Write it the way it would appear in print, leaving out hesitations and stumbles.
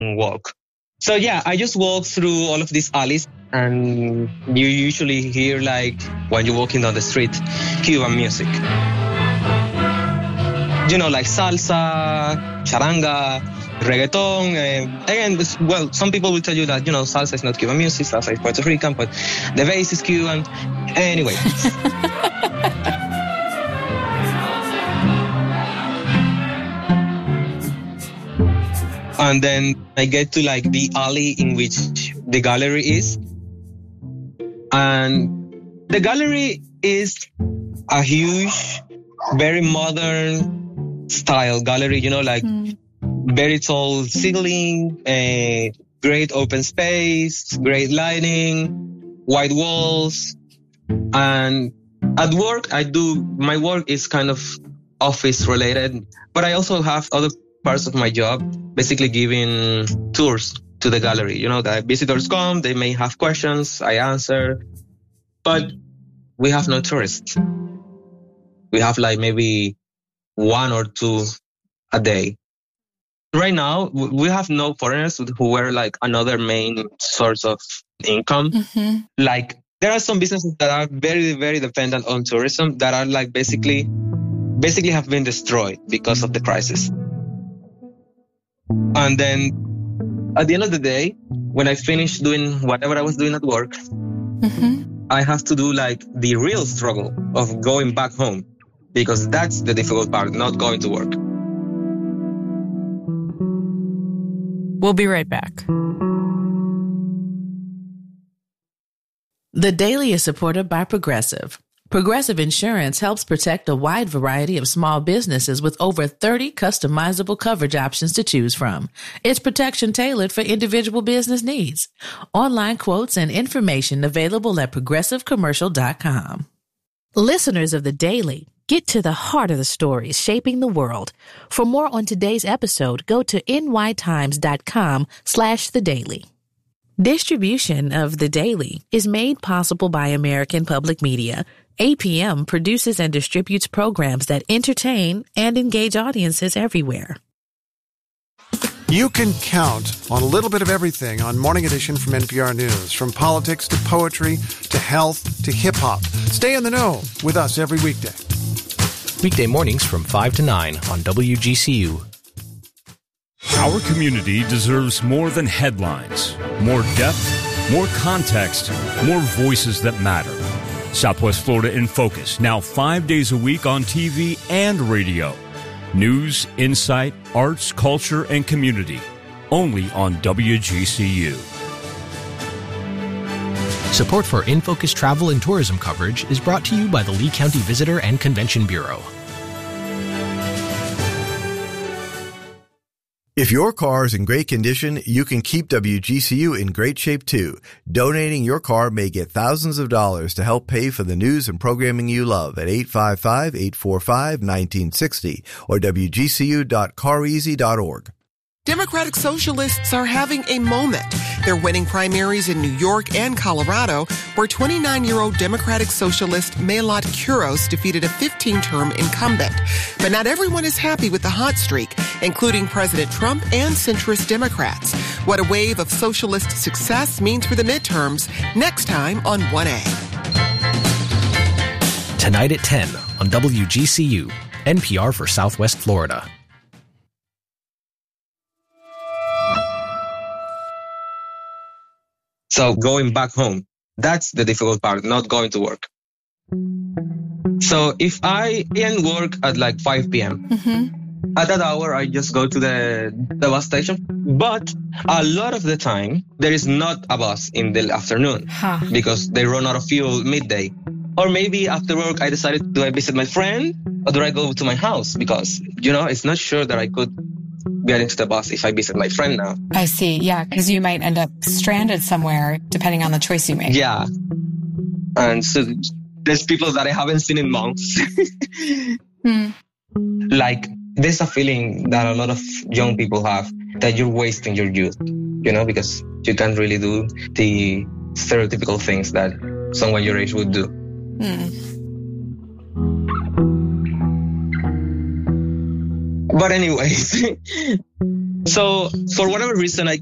walk. So yeah, I just walk through all of these alleys, and you usually hear, like, when you're walking down the street, Cuban music. Like salsa, charanga, reggaeton. Again, some people will tell you that, salsa is not Cuban music, salsa is Puerto Rican, but the base is Cuban. Anyway. And then I get to, like, the alley in which the gallery is. And the gallery is a huge, very modern style gallery, like very tall ceiling, great open space, great lighting, white walls. And at work, my work is kind of office related, but I also have other parts of my job, basically giving tours to the gallery. The visitors come, they may have questions, I answer, but we have no tourists. We have, like, maybe 1 or 2 a day. Right now, we have no foreigners who were, like, another main source of income. Mm-hmm. Like, there are some businesses that are very, very dependent on tourism that are, like, basically have been destroyed because of the crisis. And then at the end of the day, when I finish doing whatever I was doing at work, I have to do, like, the real struggle of going back home, because that's the difficult part, not going to work. We'll be right back. The Daily is supported by Progressive. Progressive Insurance helps protect a wide variety of small businesses with over 30 customizable coverage options to choose from. It's protection tailored for individual business needs. Online quotes and information available at progressivecommercial.com. Listeners of The Daily, get to the heart of the stories shaping the world. For more on today's episode, go to nytimes.com/thedaily. Distribution of The Daily is made possible by American Public Media. APM produces and distributes programs that entertain and engage audiences everywhere. You can count on a little bit of everything on Morning Edition from NPR News, from politics to poetry to health to hip-hop. Stay in the know with us every weekday. Weekday mornings from 5 to 9 on WGCU. Our community deserves more than headlines, more depth, more context, more voices that matter. Southwest Florida in Focus, now 5 days a week on TV and radio. News, insight, arts, culture, and community. Only on WGCU. Support for In Focus travel and tourism coverage is brought to you by the Lee County Visitor and Convention Bureau. If your car is in great condition, you can keep WGCU in great shape too. Donating your car may get thousands of dollars to help pay for the news and programming you love at 855-845-1960 or WGCU.careasy.org. Democratic Socialists are having a moment. They're winning primaries in New York and Colorado, where 29-year-old Democratic Socialist Maylot Kuros defeated a 15-term incumbent. But not everyone is happy with the hot streak, including President Trump and centrist Democrats. What a wave of socialist success means for the midterms, next time on 1A. Tonight at 10 on WGCU, NPR for Southwest Florida. So going back home, that's the difficult part, not going to work. So if I end work at like 5 p.m., at that hour, I just go to the bus station. But a lot of the time, there is not a bus in the afternoon because they run out of fuel midday. Or maybe after work, I decided, do I visit my friend or do I go to my house? Because, it's not sure that I could get into the bus if I visit my friend now. I see. Yeah, because you might end up stranded somewhere depending on the choice you make. Yeah. And so there's people that I haven't seen in months. Like, there's a feeling that a lot of young people have that you're wasting your youth, because you can't really do the stereotypical things that someone your age would do. But anyways, so for whatever reason, I